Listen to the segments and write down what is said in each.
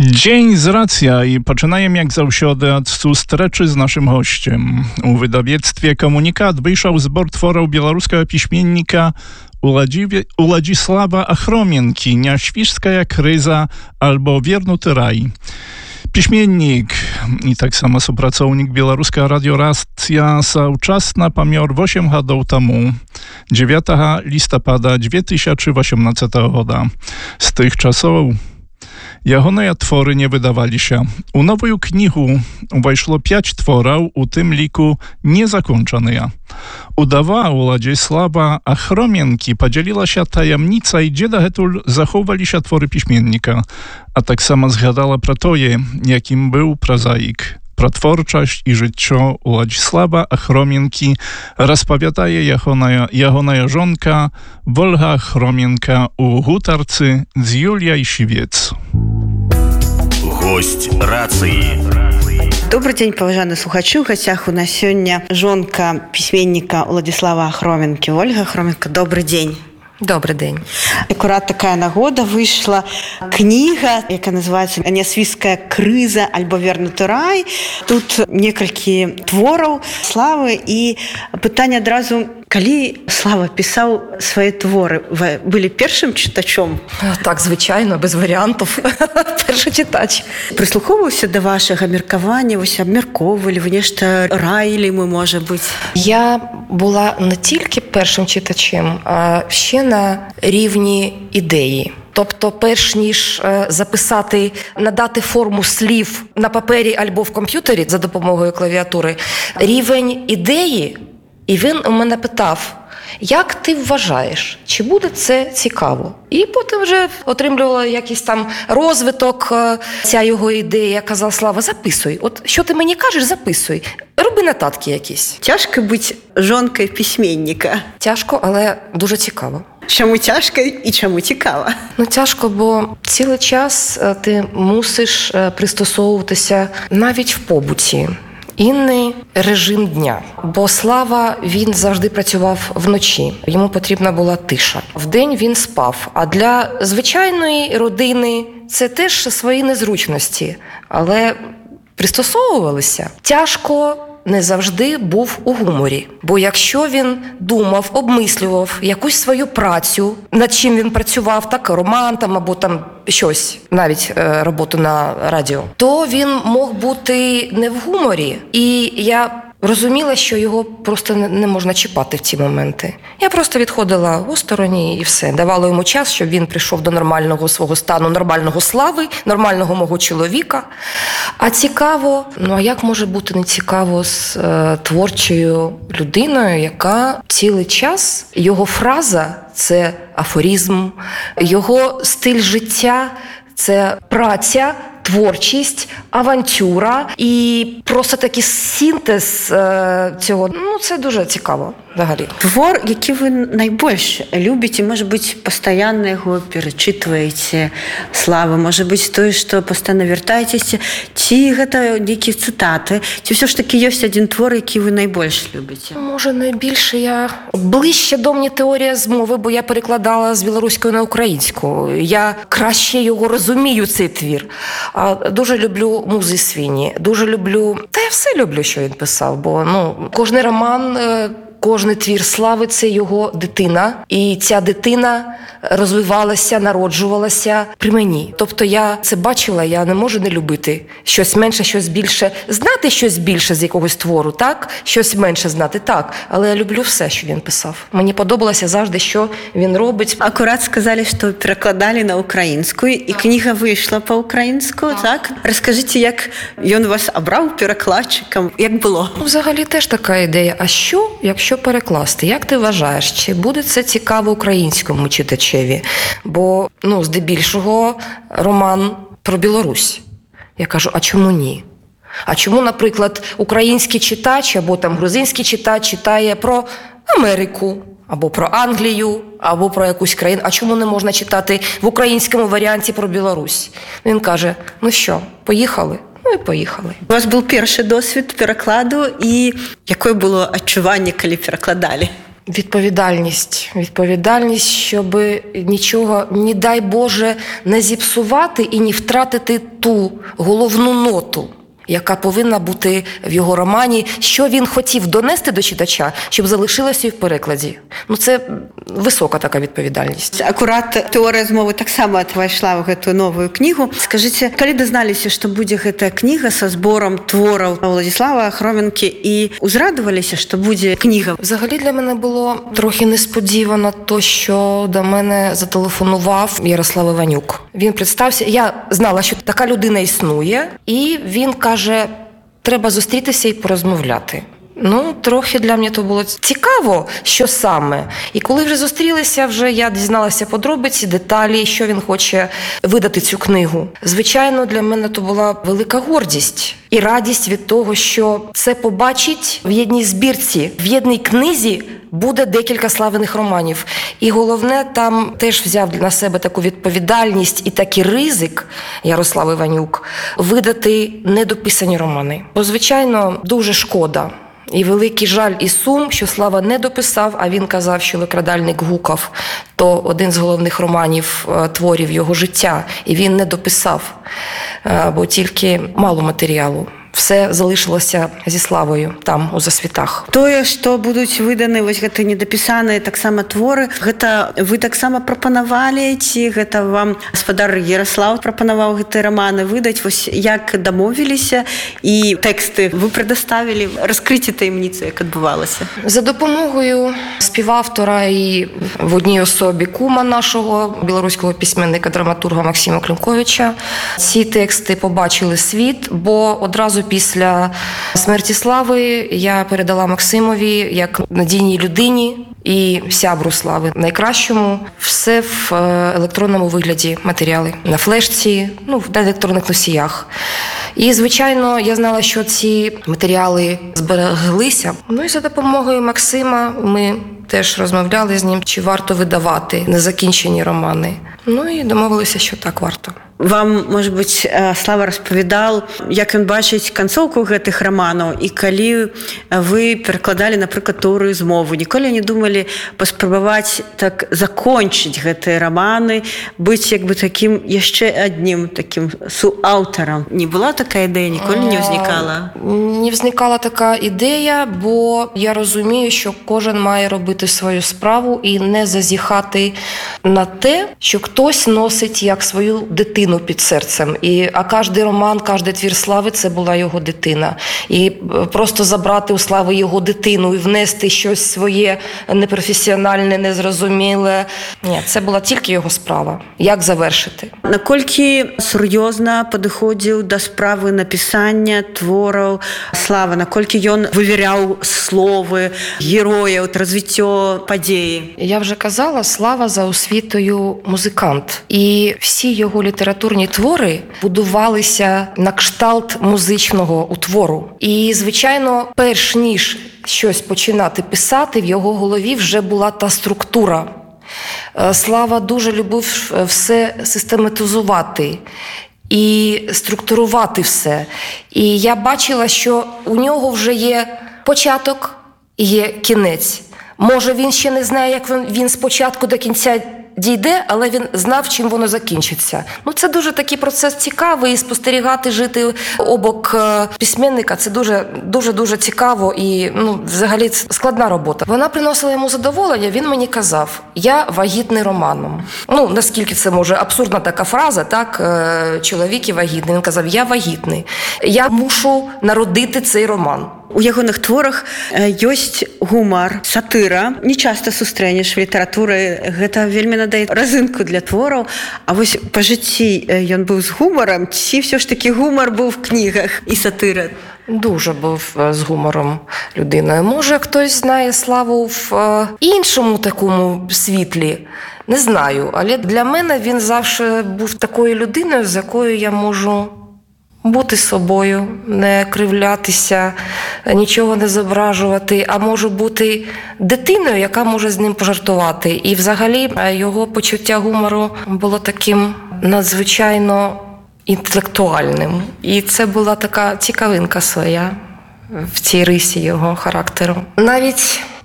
Dzień z racja i poczynajem jak zаўсёды od sustreczy z naszym gościem. U wydawnictwie Komunikat wyszał zbor tworów białoruskiego piśmiennika Ulađislava Achromienki, Nieświżskaja kryza albo Wiernuty raj. Piśmiennik i tak samo współpracownik Białoruska Radio Racja sauczasna pamior 8 lat temu, 9 listopada 2018 roku. Z tych czasów Jahone twory nie wydawali się. U nową knihu weszło 5 tworów, u tym liku niezakończone. Udawa Ulađislava Achromienki podzieliła się tajemnica i gdzie dahetul zachowali się twory piśmiennika, a tak samo zgadała pro toje, jakim był prozaik. Про творчость и життя Ulađislava Achromienki rozpowiadaje jahona żonka Wolga Achromienka u Hutarcy z Julia i Siwiec. Гость рации. Добрый день, поважаныя слухачы. У гасцях у нас сёння жонка пісьменніка Ulađislava Achromienki Ольга Ахроменка. Добрый день. Добрий день. Акурат такая нагода вийшла книга, яка називається «Нясвійська криза» альбо «Вернуты рай». Тут некалькі твораў Славы і пытанне адразу, калі Слава пісаў свае творы, вы былі першым чытачом? Так, звичайно, без варіантів. Перший читач. Прислуховувався до вашого меркавання, ось обмірковували, ви нешта раїли ми, може бути? Я була не тільки першим читачем, а ще на рівні ідеї. Тобто, перш ніж записати, надати форму слів на папері або в комп'ютері за допомогою клавіатури, рівень ідеї, і він у мене питав, як ти вважаєш, чи буде це цікаво? І потім вже отримувала якийсь там розвиток, ця його ідея. Казала, Слава, записуй. От що ти мені кажеш, записуй. Роби нотатки якісь. Тяжко бути жонкою письменника? Тяжко, але дуже цікаво. Чому тяжко і чому цікаво? Тяжко, бо цілий час ти мусиш пристосовуватися навіть в побуті. Інний режим дня. Бо Слава, він завжди працював вночі. Йому потрібна була тиша. Вдень він спав. А для звичайної родини це теж свої незручності. Але пристосовувалися. Тяжко не завжди був у гуморі. Бо якщо він думав, обмислював якусь свою працю, над чим він працював, так, роман там, або там щось, навіть роботу на радіо, то він мог бути не в гуморі. І я розуміла, що його просто не можна чіпати в ці моменти. Я просто відходила осторонь і все. Давала йому час, щоб він прийшов до нормального свого стану, нормального Слави, нормального мого чоловіка. А цікаво, а як може бути не цікаво з творчою людиною, яка цілий час, його фраза – це афоризм, його стиль життя – це праця, творчість, авантюра і просто такий синтез цього. Це дуже цікаво взагалі. Твор, який ви найбільше любите, може бути, постійно його перечитуєте, Слава, може бути, той, що постійно вертаєтеся, чи це які цитати, чи все ж таки є один твор, який ви найбільше любите? Може, найбільше я ближче до мені теорія змови, бо я перекладала з білоруської на українську. Я краще його розумію, цей твір. А дуже люблю Музи Свині, дуже люблю, та я все люблю, що він писав, бо кожний роман, кожний твір Слави – це його дитина, і ця дитина розвивалася, народжувалася при мені. Тобто я це бачила, я не можу не любити щось менше, щось більше, знати щось більше з якогось твору, так? Щось менше знати, так. Але я люблю все, що він писав. Мені подобалося завжди, що він робить. Акурат сказали, що перекладали на українську, і книга вийшла по-українську, так? Розкажіть, як він вас обрав перекладчиком, як було? Взагалі теж така ідея. А що, якщо перекласти? Як ти вважаєш, чи буде це цікаво українському читачеві? Бо, здебільшого, роман про Білорусь. Я кажу, а чому ні? А чому, наприклад, український читач або там грузинський читач читає про Америку, або про Англію, або про якусь країну? А чому не можна читати в українському варіанті про Білорусь? Він каже, що, поїхали? І поїхали. У вас був перший досвід перекладу, і яке було відчування, коли перекладали? Відповідальність, щоб нічого, не дай Боже, не зіпсувати і не втратити ту головну ноту, яка повинна бути в його романі, що він хотів донести до читача, щоб залишилося і в перекладі. Це висока така відповідальність. Акурат тэорыя змовы таксама ўвайшла ў гэтую новую кнігу. Скажыце, калі дазналіся, што будзе гэтая кніга са збором твораў Владислава Хроменкі і узрадуваліся, що буде книга? Взагалі для мене було трохи несподівано то, що до мене зателефонував Ярослав Іванюк. Він представився, я знала, що така людина існує, і він каже, треба зустрітися і порозмовляти. Трохи для мене то було цікаво, що саме. І коли вже зустрілися, я дізналася подробиці, деталі, що він хоче видати цю книгу. Звичайно, для мене то була велика гордість і радість від того, що це побачить в єдній збірці, в єдній книзі буде декілька славених романів. І головне, там теж взяв на себе таку відповідальність і такий ризик, Ярослав Іванюк, видати недописані романи. Бо, звичайно, дуже шкода. І великий жаль і сум, що Слава не дописав, а він казав, що «Викрадальник гукав» – то один з головних романів, творів його життя. І він не дописав, бо тільки мало матеріалу. Все залишилося зі Славою там, у засвітах. Тое, што будуць выданы вось гэты недапісаныя таксама творы, гэта вы таксама прапанавалі, ці гэта вам гаспадар Ярослав прапанаваў гэтыя раманы выдаць? Вось як дамовіліся і тэксты вы прадоставілі? Раскрыйце таємніцу, як адбувалася. За допомогою співавтора і в одній особі кума нашого, білоруського письменника-драматурга Максима Климковича, ці тексти побачили світ, бо одразу після смерті Слави я передала Максимові як надійній людині і сябру Слави найкращому все в електронному вигляді матеріали. На флешці, в електронних носіях. І, звичайно, я знала, що ці матеріали збереглися. І за допомогою Максима ми теж розмовляли з ним, чи варто видавати незакінчені романи. І домовилися, що так варто. Вам, може бути, Слава розповідав, як він бачить канцовку гэтых романів, і коли ви перекладали, наприклад, теорію змови, ніколи не думали паспрабаваць так закончить гэтыя романы, быць як бы таким яшчэ одним таким суаўтарам? Не була така ідея, ніколи не возникала? Не возникала така ідея, бо я розумію, що кожен має робити свою справу і не зазіхати на те, що хтось носить як свою дитину під серцем. А кожний роман, кожний твір Слави – це була його дитина. І просто забрати у Слави його дитину і внести щось своє непрофесіональне, незрозуміле. Ні, це була тільки його справа. Як завершити? Наколькі сур'ёзна падыходзіў да справы напісання твораў Слава? Наколькі ён вывяряў словы герояў, развіццё падзеі? Я вже казала, Слава за освітою музикант. І всі його літературні твори будувалися на кшталт музичного утвору. І, звичайно, перш ніж щось починати писати, в його голові вже була та структура. Слава дуже любив все систематизувати і структурувати все. І я бачила, що у нього вже є початок і є кінець. Може, він ще не знає, як він спочатку до кінця дійде, але він знав, чим воно закінчиться. Це дуже такий процес цікавий, і спостерігати, жити обок письменника – це дуже цікаво і, взагалі, це складна робота. Вона приносила йому задоволення, він мені казав, я вагітний романом. Наскільки це може абсурдна така фраза, так, чоловік і вагітний. Він казав, я вагітний, я мушу народити цей роман. У ягоных творах ёсць гумар, сатыра. Не часта сустрэнеш в літаратуры. Гэта вельмі надае разынку для твораў. А вось па жыцці ён быў з гумаром, ці все ж таки гумар був в книгах і сатира? Дуже був з гумором людиною. Може, хтось знає Славу в іншому такому світлі. Не знаю. Але для мене він завжди був такою людиною, з якою я можу бути собою, не кривлятися, нічого не зображувати, а можу бути дитиною, яка може з ним пожартувати. І взагалі його почуття гумору було таким надзвичайно інтелектуальним. І це була така цікавинка своя в цій рисі його характеру. Навіть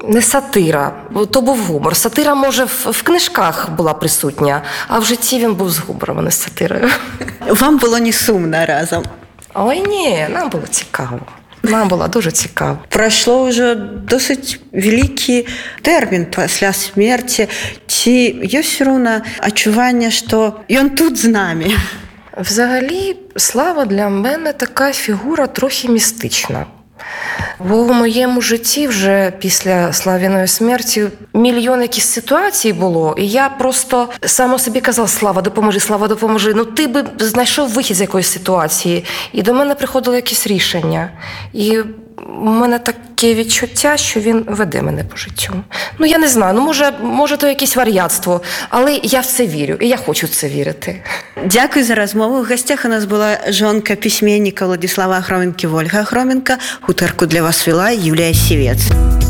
Не сатира, то був гумор. Сатира, може, в книжках була присутня, а в житті він був з гумором, а не з сатирою. Вам було не сумно разом? Ой, ні, нам було цікаво. Нам було дуже цікаво. Пройшло вже досить великий термін після смерті. Чи є все одно відчування, що він тут з нами? Взагалі, Слава для мене така фігура трохи містична. Бо в моєму житті вже після Славіної смерті мільйон якісь ситуацій було, і я просто сама собі казала: Слава, допоможи. Ну ти би знайшов вихід з якоїсь ситуації. І до мене приходило якесь рішення. І у мене таке відчуття, що він веде мене по життю. Ну, я не знаю, може то якесь вар'ятство, але я в це вірю, і я хочу в це вірити. Дякую за розмову. В гостях у нас була жонка письменника Владислава Ахроменки Ольга Ахроменко. Гутарку для вас вела Юлія Сівець.